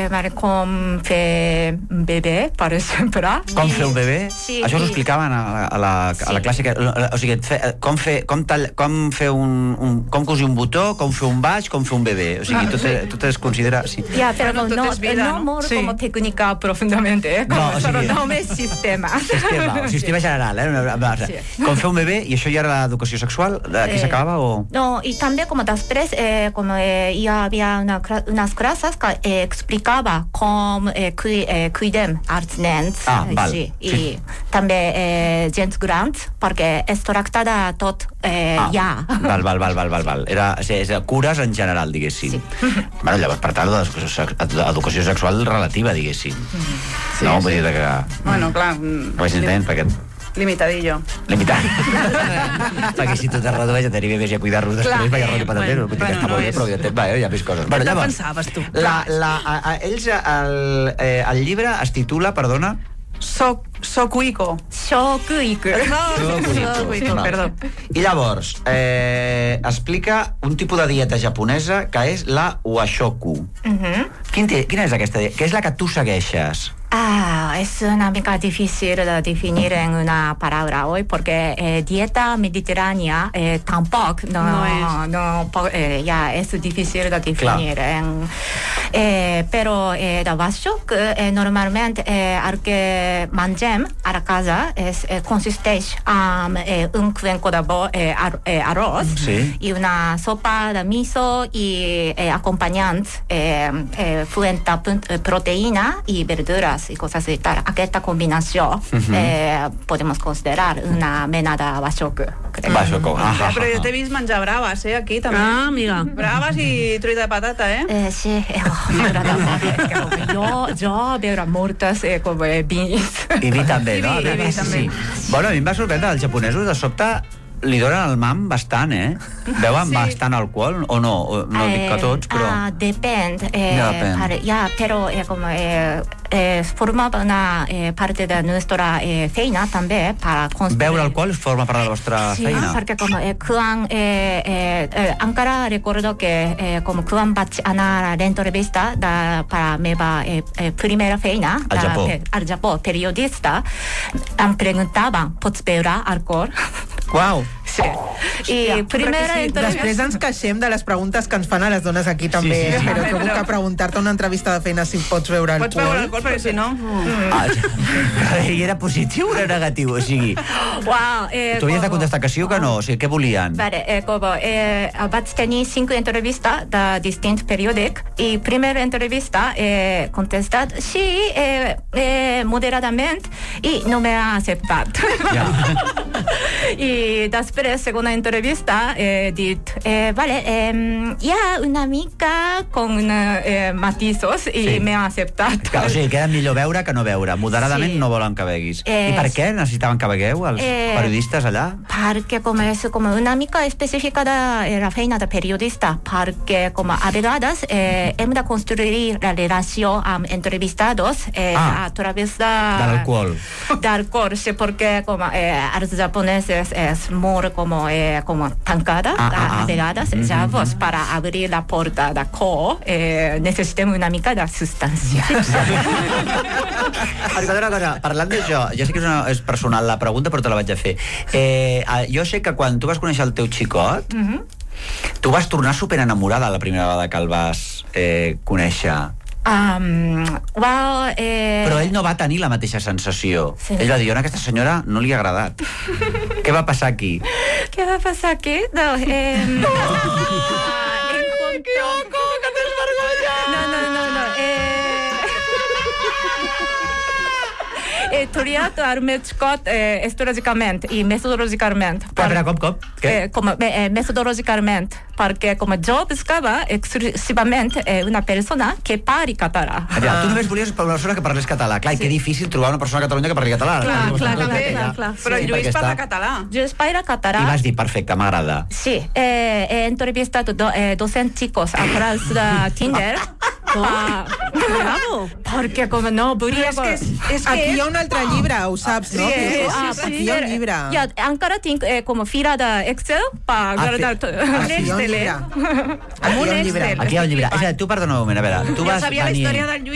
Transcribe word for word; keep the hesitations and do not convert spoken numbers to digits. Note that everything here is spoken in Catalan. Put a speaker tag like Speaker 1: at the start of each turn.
Speaker 1: eh, com fer un bebè, per exemple.
Speaker 2: Com fer un bebè?
Speaker 1: Sí,
Speaker 2: Això us ho
Speaker 1: i-
Speaker 2: explicaven a la, a la, a la classe. Que, o sigui, fe, com fer, com, tall, com fer un, un... com cosir un botó, com fer un baix, com fer un bebè. O sigui, tot, tot es considera... Sí.
Speaker 1: Ya, pero
Speaker 3: Bueno,
Speaker 1: no,
Speaker 3: todo
Speaker 1: no,
Speaker 3: es vida,
Speaker 1: no
Speaker 3: ¿no?
Speaker 1: moro
Speaker 4: Sí.
Speaker 1: como técnica profundamente, ¿eh? Como
Speaker 2: No, o
Speaker 1: solo
Speaker 2: sigui-
Speaker 1: nombre sistema.
Speaker 2: Sistema, un sistema general, eh? Una, una,
Speaker 1: Sí.
Speaker 2: Com fer un bebè, i això ja era l'educació sexual? Aquí
Speaker 1: Eh,
Speaker 2: s'acabava o...?
Speaker 1: No, y también como después, eh, como eh, ya había una, cla- unas clases que eh, explicaba cómo eh, cui, eh, cuidar a los niños.
Speaker 2: Ah,
Speaker 1: eh,
Speaker 2: val,
Speaker 1: sí. Y
Speaker 2: sí.
Speaker 1: también eh, gens grans, porque es tractada tot eh,
Speaker 2: Ah,
Speaker 1: ja.
Speaker 2: val, val, val, val, val, val. Era, o sigui, és cures en general, diguéssim.
Speaker 1: Sí.
Speaker 2: Bueno, llavors, per tant, l'educació sex- educació sexual relativa, diguéssim.
Speaker 3: Sí,
Speaker 2: no,
Speaker 3: sí.
Speaker 2: vull dir que...
Speaker 3: Bueno, clar... mm,
Speaker 2: Pues s'entén, perquè...
Speaker 3: Limitadillo.
Speaker 2: Limitat. Perquè si tu te redueix a tenir bebès i a cuidar-los després, vaya rotllo patatero. Vull dir que
Speaker 3: bueno,
Speaker 2: està
Speaker 3: no
Speaker 2: molt bé,
Speaker 3: és-
Speaker 2: però ja, va, hi ha més coses. Bueno,
Speaker 4: Què
Speaker 2: llavors,
Speaker 4: pensaves, tu?
Speaker 2: La, la, a, a, ells, el, eh, el llibre es titula, perdona...
Speaker 3: Soc, socuico.
Speaker 1: Shokuiku.
Speaker 3: Socuico,
Speaker 2: Val.
Speaker 3: perdó.
Speaker 2: I llavors, eh, explica un tipus de dieta japonesa que és la washoku.
Speaker 1: Ujú.
Speaker 2: Quin té, quina és aquesta dieta? Que és la que tu segueixes?
Speaker 1: Ah, es una mica difícil de definir en una palabra hoy porque eh, dieta mediterránea eh, tampoco no,
Speaker 3: No es.
Speaker 1: no, po- eh, ya es difícil de definir. En, eh, pero eh, la washoku eh, normalmente eh, al que mangem a la casa es, eh, consiste en eh, un cuenco de bo- eh, ar- eh, arroz
Speaker 2: Sí.
Speaker 1: y una sopa de miso y eh, acompañante eh, eh, fuente de proteína y verduras y cosas de tal. Esta combinación eh, podemos considerar una mena de washoku. creo.
Speaker 2: Washoku. Ah, ah,
Speaker 3: Però jo
Speaker 2: ah.
Speaker 3: t'he vist menjar braves, eh, aquí, també.
Speaker 4: Ah, amiga.
Speaker 3: Braves i truita de patata, eh?
Speaker 1: Eh, sí, eh, oh, m'agrada molt. És que com jo, jo veure moltes eh, com eh, vins.
Speaker 2: I vi també,
Speaker 3: I
Speaker 2: no?
Speaker 3: vi, i vi,
Speaker 2: sí,
Speaker 3: també.
Speaker 2: sí. Bueno, a mi em va sorprendre, els japonesos de sobte li donen el mam bastant, eh? Beuen
Speaker 3: Sí.
Speaker 2: bastant alcohol, o no? O, no dic que tots, però...
Speaker 1: Ah, depende. Eh,
Speaker 2: Ya, depende.
Speaker 1: para- ya, pero eh, como eh, eh, forma una eh, parte de nuestra eh, feina también para construir.
Speaker 2: Beure alcohol forma part de la vostra
Speaker 1: Sí,
Speaker 2: feina?
Speaker 1: porque como eh, Kuan, eh, eh, eh, encara recuerdo que eh, como Kuan vaig anar a l'entrevista de, para meva eh, eh, primera feina
Speaker 2: Al
Speaker 1: de-
Speaker 2: Japó.
Speaker 1: eh, al Japó, periodista, em preguntaven, pots beure alcohol?
Speaker 2: Uau!
Speaker 1: Sí. I primera
Speaker 3: requisit.
Speaker 1: entrevista...
Speaker 4: Després ens queixem de les preguntes que ens fan a les dones aquí també,
Speaker 2: sí, sí.
Speaker 4: eh? però
Speaker 3: Sí,
Speaker 4: trobo
Speaker 3: però-
Speaker 4: que preguntar-te una entrevista de feina si pots beure alcohol...
Speaker 3: Pots beure alcohol, perquè si no...
Speaker 2: Ah, I era positiu o era negatiu? O sigui,
Speaker 1: Wow, eh,
Speaker 2: tu havies de
Speaker 1: como-
Speaker 2: contestar que sí o que no? O sigui, què volien?
Speaker 1: Vale, eh, como eh, vaig tenir cinc entrevistas de distintos periódicos y primera entrevista eh, contestat sí, eh, eh, moderadamente y no me ha aceptado.
Speaker 2: Ja.
Speaker 1: Y després, segunda entrevista, eh, dit, eh, vale, eh, ya una mica con una, eh, matizos y
Speaker 2: Sí.
Speaker 1: me ha aceptado.
Speaker 2: Que, o sigui, queda millor beure que no beure. Moderadament
Speaker 1: Sí.
Speaker 2: no volen que beguis.
Speaker 1: Eh,
Speaker 2: I per què necessitaven que begueu, els
Speaker 1: eh,
Speaker 2: periodistes allà?
Speaker 1: Perquè com és com una mica específica de eh, la feina de periodista, perquè com a vegades eh, hem de construir la relació amb entrevistados eh,
Speaker 2: Ah.
Speaker 1: a través de...
Speaker 2: De l'alcohol.
Speaker 1: D'alcohol, sí, perquè com eh, els japoneses és molt com, eh, com tancada
Speaker 2: Ah, ah,
Speaker 1: a,
Speaker 2: ah.
Speaker 1: a vegades,
Speaker 2: Mhm.
Speaker 1: llavors para abrir la porta de cor eh, necessitem una mica de substància.
Speaker 2: Escolta una cosa, parlant d'això, ja sé que és, una, és personal la pregunta, però te la vaig a fer. Eh, jo sé que quan tu vas conèixer el teu xicot,
Speaker 1: Mhm.
Speaker 2: tu vas tornar super enamorada la primera vegada que el vas eh, conèixer.
Speaker 1: Um, well, eh,
Speaker 2: Però ell no va tenir la mateixa sensació.
Speaker 1: Sí.
Speaker 2: Ell va dir, a aquesta senyora no li ha agradat. Què va passar aquí?
Speaker 1: ¿Qué va a pasar aquí? No, eh, no, no, no, no, no. Eh, eh, triato al mechcot eh, estrategicamente y metodologicamente.
Speaker 2: A veure, com, com? Què?
Speaker 1: Eh, como, eh, metodologicamente, porque como yo buscaba exclusivamente eh, una persona que parli català.
Speaker 2: Ja, tu només volies una persona que parlés català. Clar, i que difícil trobar una persona a Catalunya que parli català.
Speaker 1: Clar, clar,
Speaker 2: Clar,
Speaker 1: clar,
Speaker 2: ja.
Speaker 1: clar, clar.
Speaker 3: Però
Speaker 2: Sí,
Speaker 3: Lluís
Speaker 2: perquè
Speaker 3: parla
Speaker 2: està-
Speaker 3: català.
Speaker 1: Yo parlo català.
Speaker 2: I vas dir, perfecte, m'agrada.
Speaker 1: Sí, eh, he entrevistado do, eh, docentes chicos a través de Tinder. Pa,
Speaker 4: Bravo!
Speaker 1: perquè com no volia...
Speaker 3: Però és que és, és que
Speaker 4: Aquí hi
Speaker 3: és...
Speaker 4: ha un altre llibre, ho saps, no?
Speaker 3: Sí,
Speaker 4: Que-
Speaker 3: sí,
Speaker 1: Ah,
Speaker 3: sí,
Speaker 4: Aquí hi ha un llibre.
Speaker 1: Ja, encara tinc eh, com fila d'Excel per
Speaker 2: Ah,
Speaker 1: guardar
Speaker 2: fi-
Speaker 1: tot.
Speaker 2: ah,
Speaker 4: Aquí hi ha un
Speaker 3: Excel, eh?
Speaker 4: llibre.
Speaker 3: Amb
Speaker 4: Aquí
Speaker 3: un
Speaker 4: hi ha un llibre.
Speaker 3: Excel.
Speaker 2: Aquí hi ha un llibre. És a dir, tu, perdona un moment, a veure, tu
Speaker 3: Jo
Speaker 2: vas
Speaker 3: sabia la
Speaker 2: venir...
Speaker 3: història del Lluís